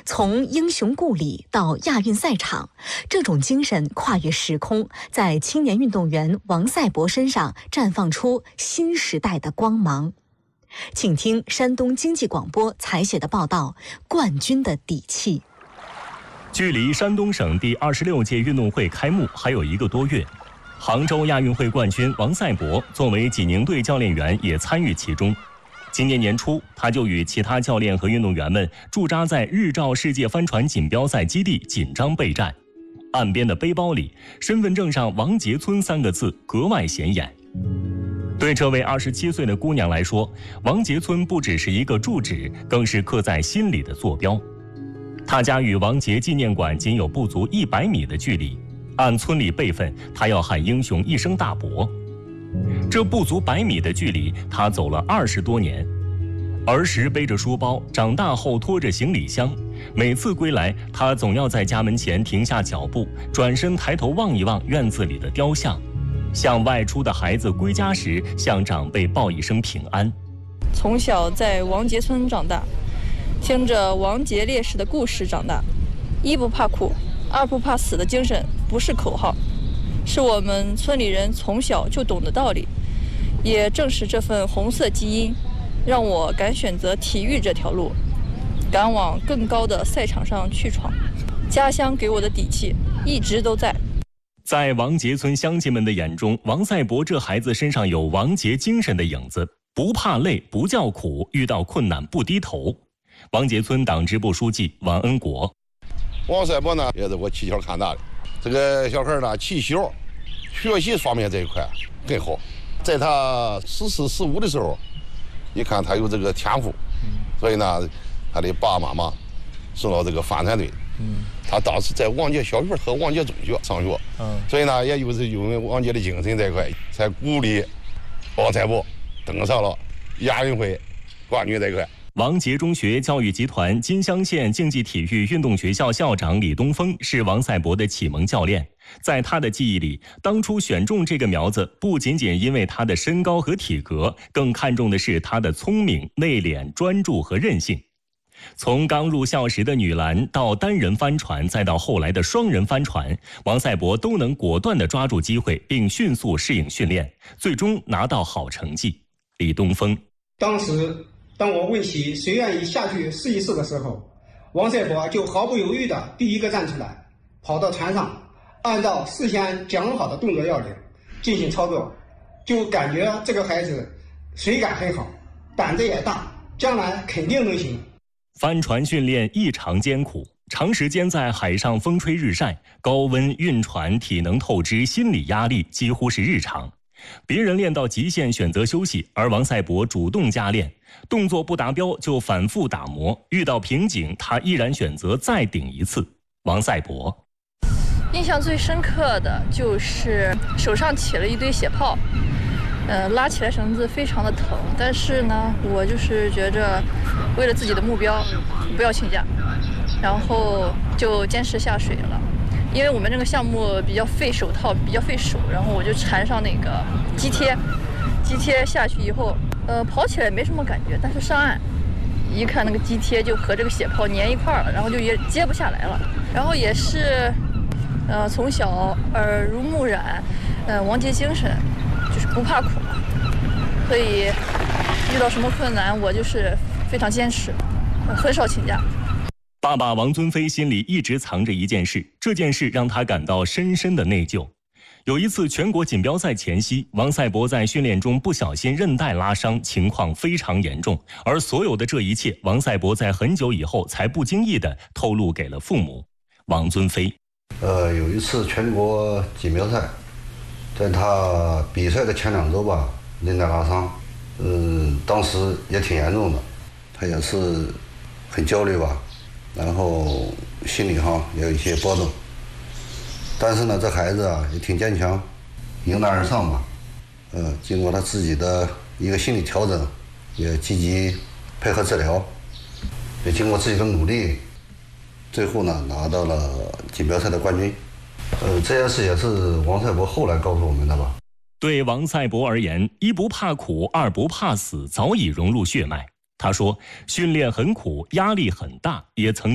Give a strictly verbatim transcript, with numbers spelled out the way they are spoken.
从英雄故里到亚运赛场，这种精神跨越时空，在青年运动员王赛博身上绽放出新时代的光芒。请听山东经济广播采写的报道《冠军的底气》。 距离山东省第二十六届运动会开幕还有一个多月，杭州亚运会冠军王赛博作为济宁队教练员也参与其中。今年年初，他就与其他教练和运动员们驻扎在日照世界帆船锦标赛基地紧张备战。岸边的背包里，身份证上王杰村三个字格外显眼。对这位二十七岁的姑娘来说，王杰村不只是一个住址，更是刻在心里的坐标。他家与王杰纪念馆仅有不足一百米的距离，按村里辈分，他要喊英雄一声大伯。这不足百米的距离，他走了二十多年。儿时背着书包，长大后拖着行李箱，每次归来，他总要在家门前停下脚步，转身抬头望一望院子里的雕像，像外出的孩子归家时向长辈报一声平安。 从小在王杰村长大，听着王杰烈士的故事长大，一不怕苦，二不怕死的精神不是口号，是我们村里人从小就懂的道理。也正是这份红色基因，让我敢选择体育这条路，敢往更高的赛场上去闯。家乡给我的底气一直都在。 在王杰村乡亲们的眼中，王赛博这孩子身上有王杰精神的影子，不怕累，不叫苦，遇到困难不低头。王杰村党支部书记王恩国： 王赛博呢，也是我从小看大的。这个小孩呢，气小，学习方面这一块更好。在他十四、十五的时候，一看他有这个天赋，所以呢，他的爸爸妈妈送到这个帆船队。嗯，他当时在王杰小学和王杰中学上学，嗯，所以呢，也就是因为王杰的精神这一块，才鼓励王赛博登上了亚运会冠军这一块。 王杰中学教育集团金乡县竞技体育运动学校校长李东峰是王赛博的启蒙教练。在他的记忆里，当初选中这个苗子，不仅仅因为他的身高和体格，更看重的是他的聪明、内敛、专注和韧性。从刚入校时的女篮到单人帆船，再到后来的双人帆船，王赛博都能果断地抓住机会，并迅速适应训练，最终拿到好成绩。李东峰： 当时当我问起谁愿意下去试一试的时候，王赛博就毫不犹豫地第一个站出来，跑到船上，按照事先讲好的动作要领进行操作，就感觉这个孩子水感很好，胆子也大，将来肯定能行。 帆船训练异常艰苦，长时间在海上风吹日晒，高温运船，体能透支，心理压力几乎是日常。别人练到极限选择休息，而王赛博主动加练，动作不达标就反复打磨，遇到瓶颈他依然选择再顶一次。王赛博印象最深刻的就是手上起了一堆血泡，呃，拉起来绳子非常的疼，但是呢，我就是觉着为了自己的目标不要请假，然后就坚持下水了。因为我们这个项目比较费手套，比较费手，然后我就缠上那个肌贴，肌贴下去以后，呃，跑起来没什么感觉，但是上岸一看那个肌贴就和这个血泡粘一块了，然后就也接不下来了。然后也是，呃，从小耳濡目染，呃，王杰精神就是不怕苦嘛，所以遇到什么困难我就是非常坚持，很少请假。 爸爸王尊飞心里一直藏着一件事，这件事让他感到深深的内疚。有一次全国锦标赛前夕，王赛博在训练中不小心韧带拉伤，情况非常严重。而所有的这一切，王赛博在很久以后才不经意地透露给了父母。王尊飞： 呃，有一次全国锦标赛，在他比赛的前两周吧，韧带拉伤，呃，当时也挺严重的，他也是很焦虑吧。然后心里哈也有一些波动，但是呢，这孩子啊也挺坚强，迎难而上吧。呃，经过他自己的一个心理调整，也积极配合治疗，也经过自己的努力，最后呢拿到了锦标赛的冠军。呃，这件事也是王赛博后来告诉我们的吧。 对王赛博而言，一不怕苦，二不怕死，早已融入血脉。他说，训练很苦，压力很大，也曾